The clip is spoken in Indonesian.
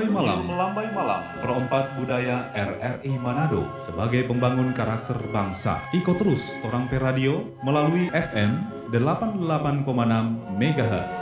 Melambai Malam, perompak budaya RRI Manado sebagai pembangun karakter bangsa. Ikut terus Orang Per Radio melalui FM 88,6 MHz.